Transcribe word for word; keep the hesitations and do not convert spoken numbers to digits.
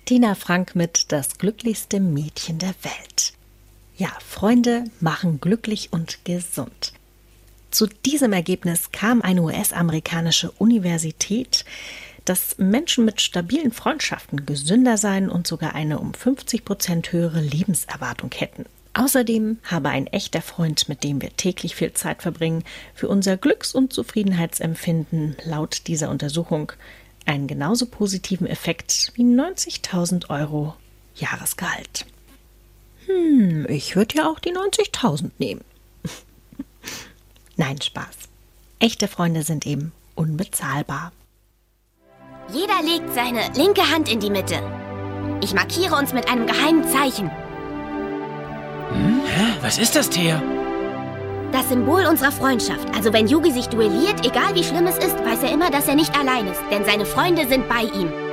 Tina Frank mit Das glücklichste Mädchen der Welt. Ja, Freunde machen glücklich und gesund. Zu diesem Ergebnis kam eine U S-amerikanische Universität, dass Menschen mit stabilen Freundschaften gesünder seien und sogar eine um fünfzig Prozent höhere Lebenserwartung hätten. Außerdem habe ein echter Freund, mit dem wir täglich viel Zeit verbringen, für unser Glücks- und Zufriedenheitsempfinden laut dieser Untersuchung einen genauso positiven Effekt wie neunzigtausend Euro Jahresgehalt. Hm, ich würde ja auch die neunzigtausend nehmen. Nein, Spaß. Echte Freunde sind eben unbezahlbar. Jeder legt seine linke Hand in die Mitte. Ich markiere uns mit einem geheimen Zeichen. Hm? Hä? Was ist das, Thea? Das Symbol unserer Freundschaft. Also wenn Yugi sich duelliert, egal wie schlimm es ist, weiß er immer, dass er nicht allein ist. Denn seine Freunde sind bei ihm.